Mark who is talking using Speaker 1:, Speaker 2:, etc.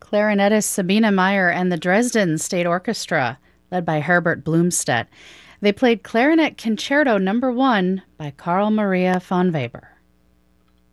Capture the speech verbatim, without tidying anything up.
Speaker 1: Clarinetist Sabina Meyer and the Dresden State Orchestra, led by Herbert Blumstedt. They played Clarinet Concerto Number One by Carl Maria von Weber.